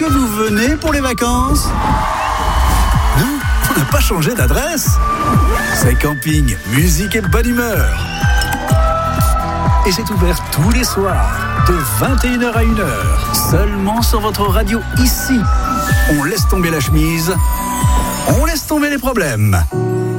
que vous venez pour les vacances ? Non, on n'a pas changé d'adresse. C'est camping, musique et bonne humeur. Et c'est ouvert tous les soirs, de 21h à 1h, seulement sur votre radio ici. On laisse tomber la chemise, on laisse tomber les problèmes.